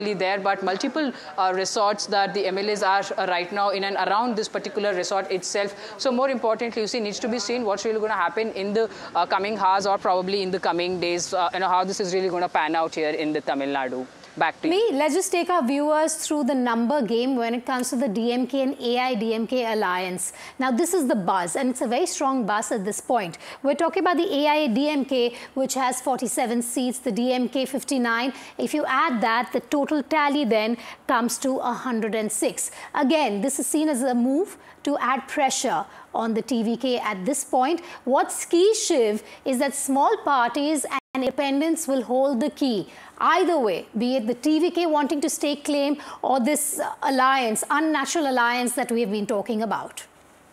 there, but multiple resorts that the MLAs are right now in and around this particular resort itself. So more importantly, you see, needs to be seen what's really going to happen in the coming hours or probably in the coming days, how this is really going to pan out here in the Tamil Nadu. Back to you. Let's just take our viewers through the number game when it comes to the DMK and AIADMK alliance. Now, this is the buzz, and it's a very strong buzz at this point. We're talking about the AIADMK, which has 47 seats, the DMK 59. If you add that, the total tally then comes to 106. Again, this is seen as a move to add pressure on the TVK at this point. What's key, Shiv, is that small parties and independents will hold the key. Either way, be it the TVK wanting to stake claim or this alliance, unnatural alliance that we have been talking about.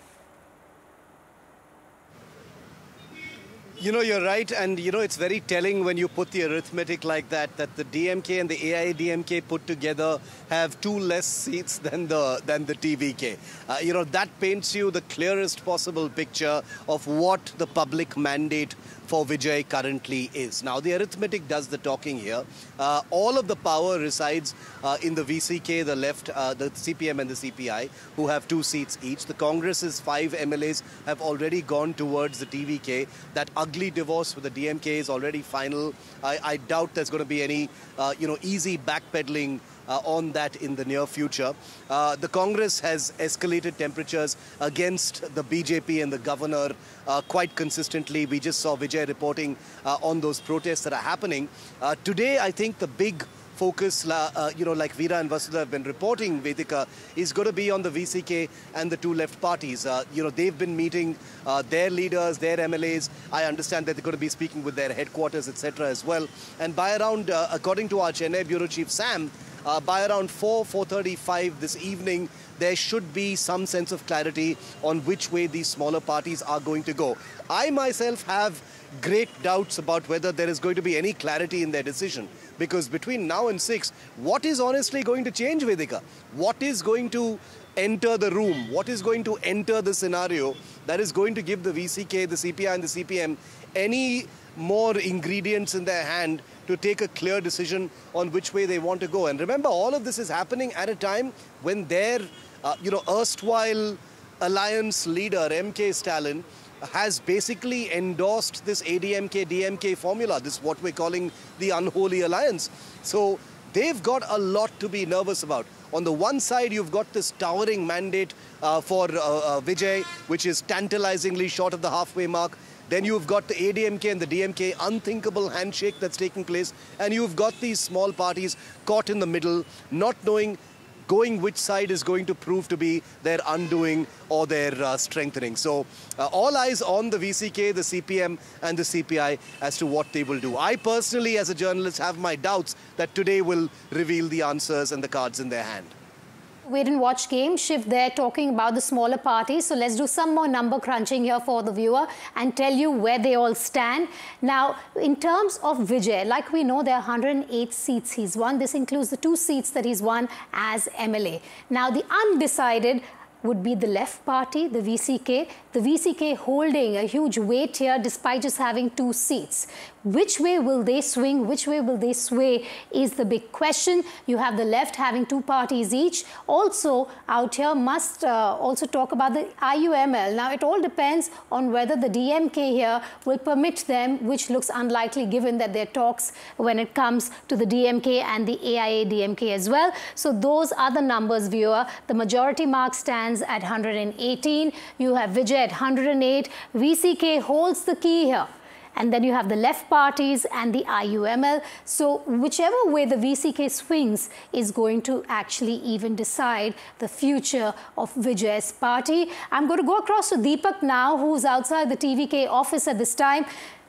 You know, you're right, and you know, it's very telling when you put the arithmetic like that, that the DMK and the AIADMK put together have 2 less seats than the TVK. You know, that paints you the clearest possible picture of what the public mandate for Vijay currently is. Now, the arithmetic does the talking here. All of the power resides in the VCK, the left, the CPM and the CPI, who have 2 seats each. The Congress's 5 MLAs have already gone towards the TVK. That ugly divorce with the DMK is already final. I doubt there's going to be any, easy backpedaling on that in the near future. The Congress has escalated temperatures against the BJP and the governor quite consistently. We just saw Vijay reporting on those protests that are happening. Today, I think the big focus, like Veera and Vasudha have been reporting, Vedika, is going to be on the VCK and the 2 left parties. They've been meeting their leaders, their MLAs. I understand that they're going to be speaking with their headquarters, etc. as well. And by around, according to our Chennai Bureau Chief Sam, by around 4:35 this evening, there should be some sense of clarity on which way these smaller parties are going to go. I myself have great doubts about whether there is going to be any clarity in their decision, because between now and 6, what is honestly going to change, Vedika? What is going to enter the room? What is going to enter the scenario that is going to give the VCK, the CPI and the CPM any more ingredients in their hand to take a clear decision on which way they want to go? And remember, all of this is happening at a time when their, erstwhile alliance leader, M.K. Stalin, has basically endorsed this ADMK-DMK formula, this what we're calling the unholy alliance. So they've got a lot to be nervous about. On the one side, you've got this towering mandate for Vijay, which is tantalizingly short of the halfway mark. Then you've got the ADMK and the DMK unthinkable handshake that's taking place. And you've got these small parties caught in the middle, not knowing going which side is going to prove to be their undoing or their strengthening. So all eyes on the VCK, the CPM and the CPI as to what they will do. I personally, as a journalist, have my doubts that today will reveal the answers and the cards in their hand. Wait and watch game. Shiv there talking about the smaller parties. So let's do some more number crunching here for the viewer and tell you where they all stand. Now, in terms of Vijay, like we know, there are 108 seats he's won. This includes the 2 seats that he's won as MLA. Now, the undecided would be the left party, the VCK. The VCK holding a huge weight here despite just having 2 seats. Which way will they swing? Which way will they sway is the big question. You have the left having 2 parties each. Also out here must also talk about the IUML. Now it all depends on whether the DMK here will permit them, which looks unlikely given that there are talks when it comes to the DMK and the AIADMK as well. So those are the numbers, viewer. The majority mark stands at 118. You have Vijay at 108. VCK holds the key here. And then you have the left parties and the IUML. So whichever way the VCK swings is going to actually even decide the future of Vijay's party. I'm going to go across to Deepak now, who's outside the TVK office at this time.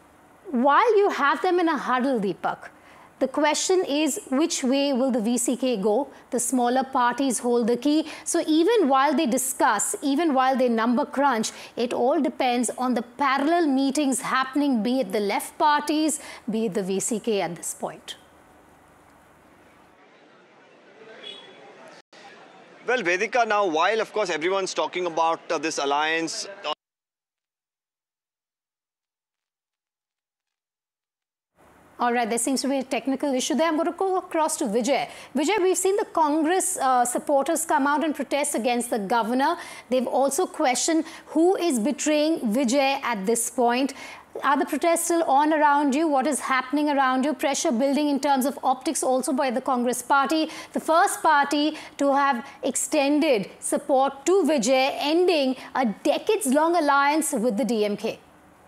While you have them in a huddle, Deepak, the question is, which way will the VCK go? The smaller parties hold the key. So even while they discuss, even while they number crunch, it all depends on the parallel meetings happening, be it the left parties, be it the VCK at this point. Well, Vedika, now, while, of course, everyone's talking about this alliance, All right, there seems to be a technical issue there. I'm going to go across to Vijay. Vijay, we've seen the Congress supporters come out and protest against the governor. They've also questioned who is betraying Vijay at this point. Are the protests still on around you? What is happening around you? Pressure building in terms of optics also by the Congress party. The first party to have extended support to Vijay, ending a decades-long alliance with the DMK.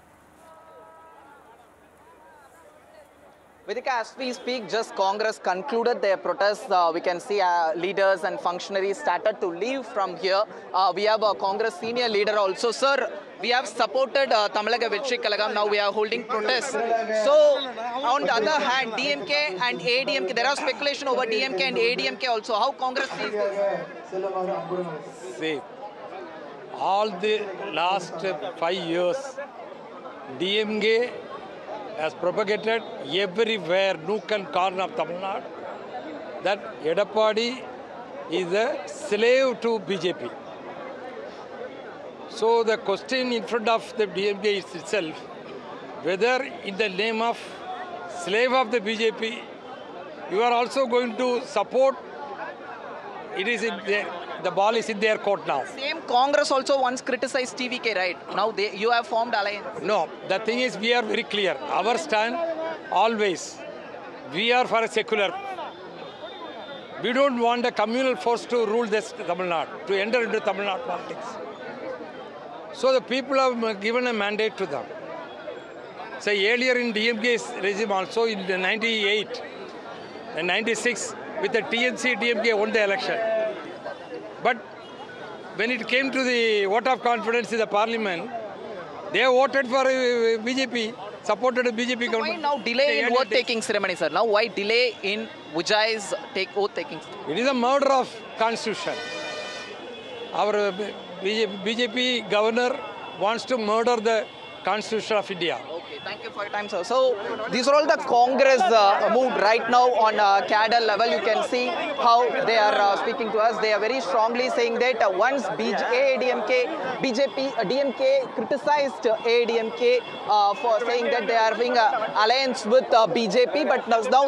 Vedika, as we speak, just Congress concluded their protests. We can see leaders and functionaries started to leave from here. We have a Congress senior leader also. Sir, we have supported Tamizhaka Vetri Kalagam. Now we are holding protests. So, on the other hand, DMK and ADMK, there are speculation over DMK and ADMK also. How Congress sees this? See, all the last 5 years, DMK has propagated everywhere, nook and corner of Tamil Nadu, that Edappadi is a slave to BJP. So the question in front of the DMK is itself, whether in the name of slave of the BJP, you are also going to support. It is in the ball is in their court now. Same Congress also once criticized TVK, right? Now you have formed alliance. No, the thing is we are very clear. Our stand always, we are for a secular. We don't want a communal force to rule this Tamil Nadu, to enter into Tamil Nadu politics. So the people have given a mandate to them. Say earlier in DMK's regime also in 98 and 96, with the TNC, DMK won the election. But when it came to the vote of confidence in the parliament, they voted for BJP, supported a BJP government. Why now delay in oath-taking ceremony, sir? Now why delay in Vijay's oath-taking? It is a murder of constitution. Our BJP governor wants to murder the Constitution of India. Okay, thank you for your time, sir. So, these are all the Congress moved right now on cadre level. You can see how they are speaking to us. They are very strongly saying that once DMK criticized ADMK for saying that they are having an alliance with BJP, but now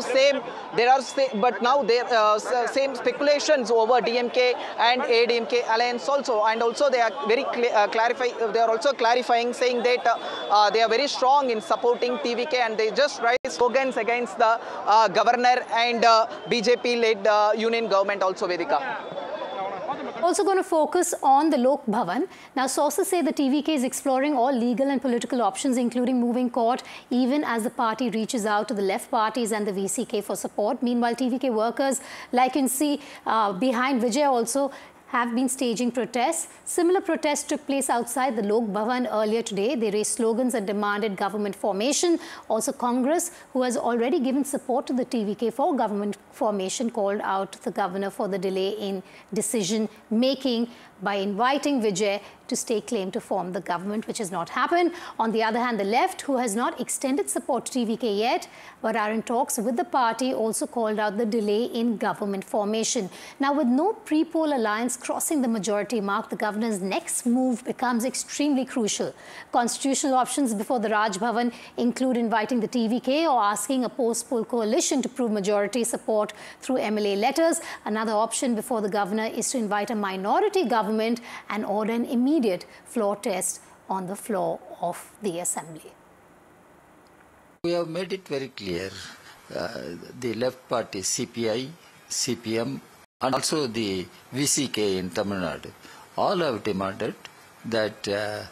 same speculations over DMK and ADMK alliance also, and also they are very They are also clarifying, saying that they are very strong in supporting TVK, and they just raise slogans against the governor and BJP-led union government also, Vedika. Also going to focus on the Lok Bhavan. Now, sources say the TVK is exploring all legal and political options, including moving court, even as the party reaches out to the left parties and the VCK for support. Meanwhile, TVK workers, like you can see behind Vijay also, have been staging protests. Similar protests took place outside the Lok Bhavan earlier today. They raised slogans and demanded government formation. Also, Congress, who has already given support to the TVK for government formation, called out the governor for the delay in decision-making by inviting Vijay to stake claim to form the government, which has not happened. On the other hand, the left, who has not extended support to TVK yet, but are in talks with the party, also called out the delay in government formation. Now, with no pre-poll alliance crossing the majority mark, the governor's next move becomes extremely crucial. Constitutional options before the Raj Bhavan include inviting the TVK or asking a post-poll coalition to prove majority support through MLA letters. Another option before the governor is to invite a minority government and order an immediate floor test on the floor of the assembly. We have made it very clear, the left party CPI, CPM and also the VCK in Tamil Nadu, all have demanded that the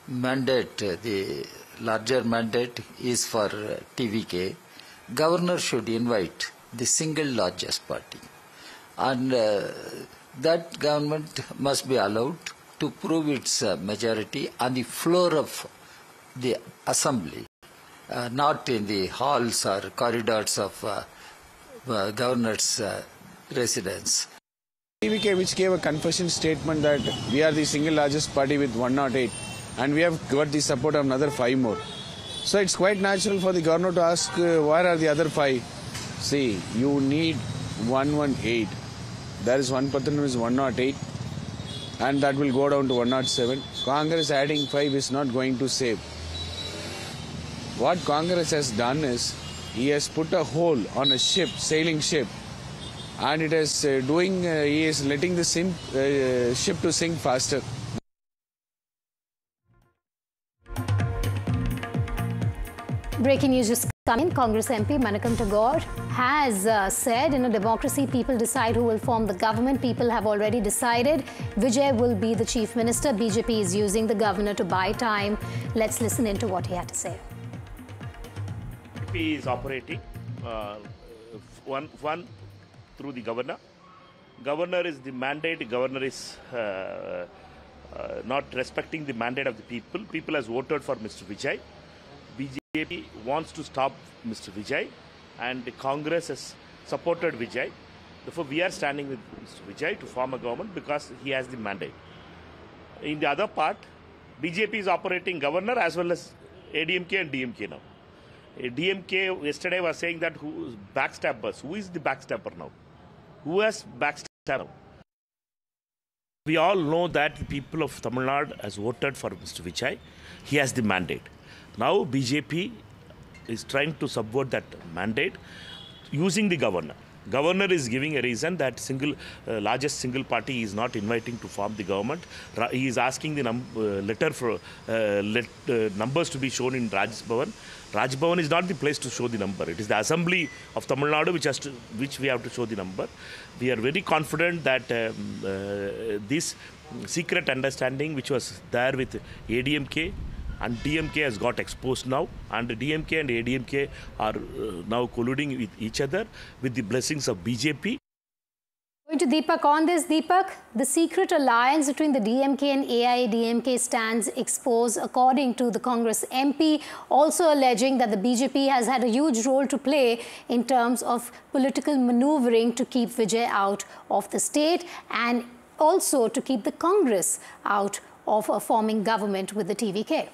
larger mandate is for TVK. Governor should invite the single largest party, and that government must be allowed to prove its majority on the floor of the assembly, not in the halls or corridors of governor's residence. TVK, which gave a confession statement that we are the single largest party with 108, and we have got the support of another 5 more. So it's quite natural for the governor to ask, where are the other 5? See, you need 118. There is one person who is 108, and that will go down to 107. Congress adding 5 is not going to save. What Congress has done is, he has put a hole on a ship, sailing ship, and it is he is letting the ship to sink faster. Breaking news just coming. Congress MP Manickam Tagore has said, in a democracy, people decide who will form the government. People have already decided. Vijay will be the chief minister. BJP is using the governor to buy time. Let's listen into what he had to say. BJP is operating one through the governor. Governor is the mandate. Governor is not respecting the mandate of the people. People has voted for Mr. Vijay. BJP wants to stop Mr. Vijay, and the Congress has supported Vijay. Therefore, we are standing with Mr. Vijay to form a government because he has the mandate. In the other part, BJP is operating governor as well as ADMK and DMK now. DMK yesterday was saying that who backstabbers. Who is the backstabber now? Who has backstabbed? We all know that the people of Tamil Nadu has voted for Mr. Vijay. He has the mandate. Now BJP is trying to subvert that mandate using the governor. Governor is giving a reason that largest single party is not inviting to form the government. He is asking the letter for numbers to be shown in Raj Bhavan. Raj Bhavan is not the place to show the number. It is the Assembly of Tamil Nadu which we have to show the number. We are very confident that this secret understanding which was there with ADMK and DMK has got exposed now, and DMK and ADMK are now colluding with each other with the blessings of BJP. Going to Deepak on this. Deepak, the secret alliance between the DMK and AIADMK stands exposed, according to the Congress MP, also alleging that the BJP has had a huge role to play in terms of political maneuvering to keep Vijay out of the state and also to keep the Congress out of a forming government with the TVK.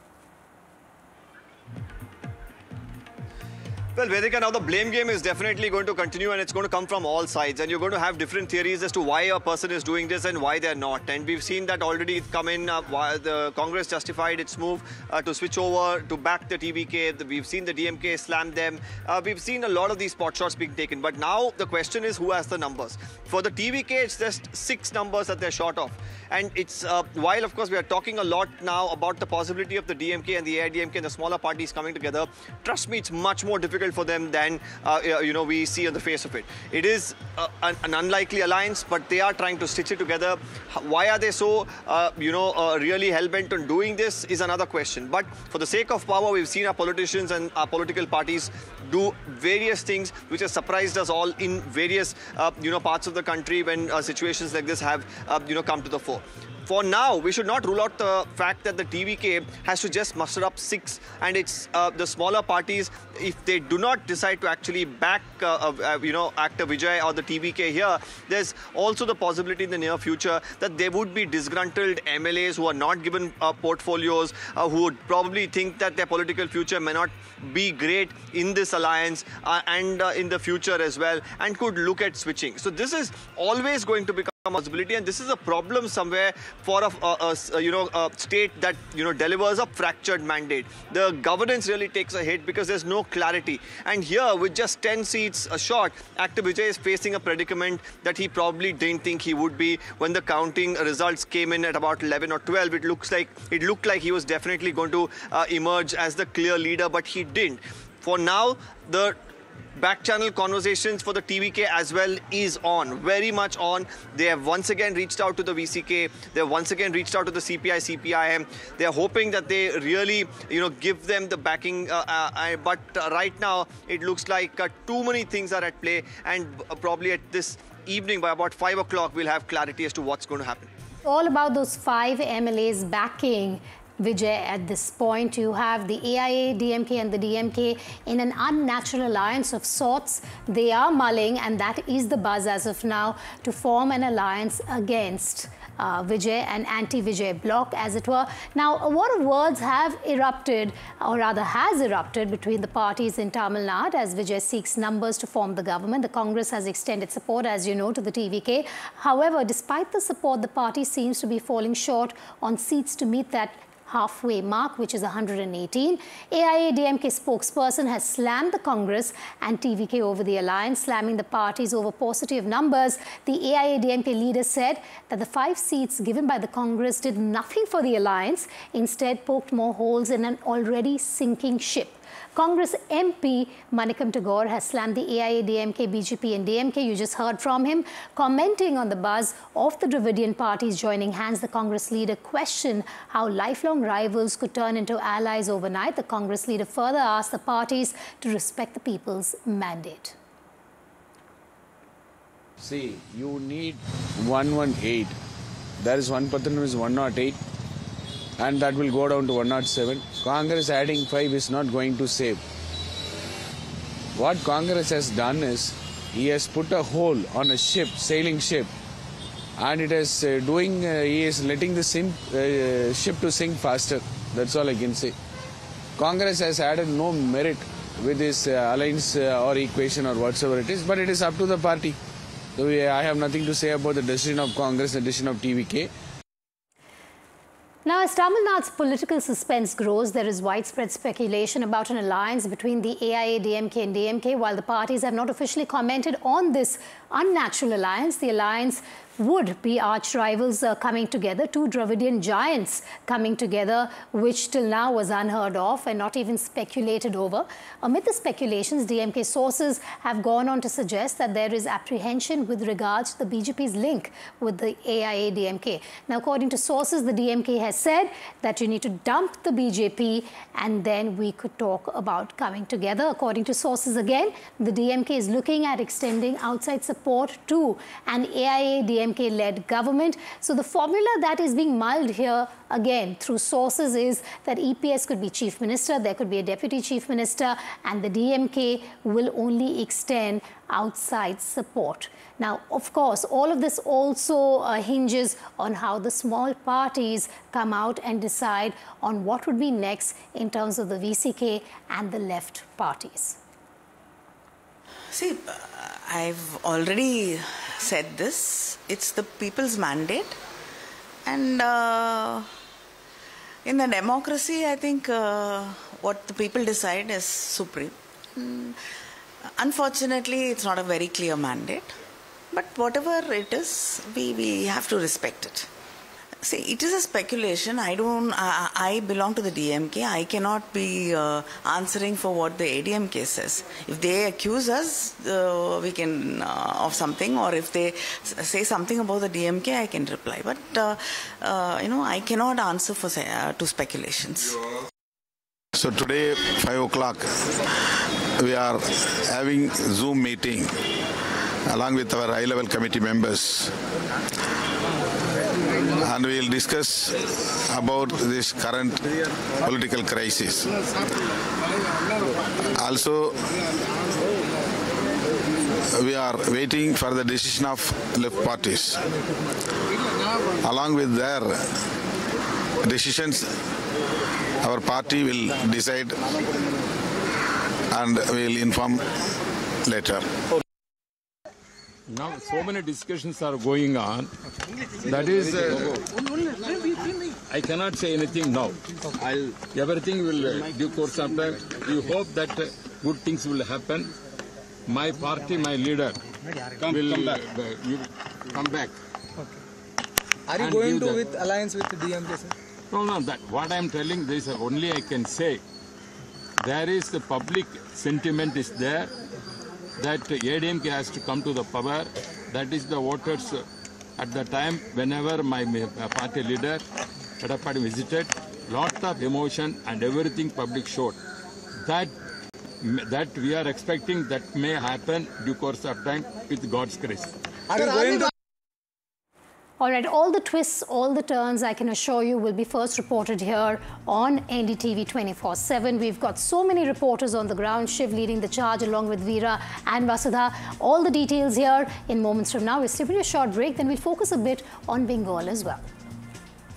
Well, Vedika, now the blame game is definitely going to continue, and it's going to come from all sides, and you're going to have different theories as to why a person is doing this and why they're not. And we've seen that already come in. The Congress justified its move to switch over to back the TVK. We've seen the DMK slam them. We've seen a lot of these pot shots being taken. But now the question is, who has the numbers? For the TVK, it's just 6 numbers that they're short of. And it's, while of course we are talking a lot now about the possibility of the DMK and the AIADMK and the smaller parties coming together, trust me, it's much more difficult for them than we see on the face of it. It is an unlikely alliance, but they are trying to stitch it together. Why are they so really hell-bent on doing this is another question. But for the sake of power, we've seen our politicians and our political parties do various things which have surprised us all in various parts of the country when situations like this have come to the fore. For now, we should not rule out the fact that the TVK has to just muster up 6, and it's the smaller parties, if they do not decide to actually back, actor Vijay or the TVK here, there's also the possibility in the near future that there would be disgruntled MLAs who are not given portfolios, who would probably think that their political future may not be great in this alliance and in the future as well, and could look at switching. So this is always going to become possibility, and this is a problem somewhere for a state that delivers a fractured mandate. The governance really takes a hit because there's no clarity, and here with just 10 seats short, actor Vijay is facing a predicament that he probably didn't think he would be. When the counting results came in at about 11 or 12, it looked like he was definitely going to emerge as the clear leader, but he didn't. For now, the back-channel conversations for the TVK as well is on, very much on. They have once again reached out to the VCK. They have once again reached out to the CPI, CPIM. They are hoping that they really, give them the backing. But right now, it looks like too many things are at play, and probably at this evening by about 5 o'clock, we'll have clarity as to what's going to happen. All about those 5 MLAs backing Vijay at this point. You have the AIADMK and the DMK in an unnatural alliance of sorts. They are mulling, and that is the buzz as of now, to form an alliance against Vijay, an anti-Vijay bloc, as it were. Now, a lot of words have erupted, or rather has erupted, between the parties in Tamil Nadu as Vijay seeks numbers to form the government. The Congress has extended support, as you know, to the TVK. However, despite the support, the party seems to be falling short on seats to meet that halfway mark, which is 118. AIADMK spokesperson has slammed the Congress and TVK over the alliance, slamming the parties over paucity of numbers. The AIADMK leader said that the 5 seats given by the Congress did nothing for the alliance, instead poked more holes in an already sinking ship. Congress MP Manikam Tagore has slammed the AIADMK, BJP and DMK. You just heard from him. Commenting on the buzz of the Dravidian parties joining hands, the Congress leader questioned how lifelong rivals could turn into allies overnight. The Congress leader further asked the parties to respect the people's mandate. See, you need 118. There is one person who is 108. And that will go down to 107. Congress adding 5 is not going to save. What Congress has done is, he has put a hole on a ship, sailing ship, and it is he is letting the ship to sink faster. That's all I can say. Congress has added no merit with this alliance or equation or whatsoever it is, but it is up to the party. So I have nothing to say about the decision of Congress and the decision of TVK. Now, as Tamil Nadu's political suspense grows, there is widespread speculation about an alliance between the AIADMK and DMK. While the parties have not officially commented on this unnatural alliance, the alliance would be arch rivals coming together, 2 Dravidian giants coming together, which till now was unheard of and not even speculated over. Amid the speculations, DMK sources have gone on to suggest that there is apprehension with regards to the BJP's link with the AIADMK. Now, according to sources, the DMK has said that you need to dump the BJP and then we could talk about coming together. According to sources again, the DMK is looking at extending outside support to an AIADMK-led government. So the formula that is being mulled here again through sources is that EPS could be chief minister, there could be a deputy chief minister, and the DMK will only extend outside support. Now, of course, all of this also hinges on how the small parties come out and decide on what would be next in terms of the VCK and the left parties. See, I've already said this. It's the people's mandate. And in a democracy, I think what the people decide is supreme. Unfortunately, it's not a very clear mandate. But whatever it is, we have to respect it. See, it is a speculation. I belong to the DMK. I cannot be answering for what the ADMK says. If they accuse us, we can of something, or if they say something about the DMK, I can reply. But I cannot answer for to speculations. So today, 5 o'clock, we are having Zoom meeting along with our high-level committee members, and we will discuss about this current political crisis. Also, we are waiting for the decision of left parties. Along with their decisions, our party will decide and we will inform later. Now, so many discussions are going on. That is, I cannot say anything now. Everything will due course of time. We hope that good things will happen. My party, my leader will come back. Are you going to with alliance with the DMK, sir? No. That what I am telling, this only I can say. There is the public sentiment is there that ADMK has to come to the power. That is the voters at the time whenever my party leader Edappadi visited, lot of emotion and everything public showed. That we are expecting that may happen due course of time with God's grace. Are you going to... All right, all the twists, all the turns, I can assure you, will be first reported here on NDTV 24/7. We've got so many reporters on the ground, Shiv leading the charge along with Veera and Vasudha. All the details here in moments from now. We'll step in a short break, then we'll focus a bit on Bengal as well.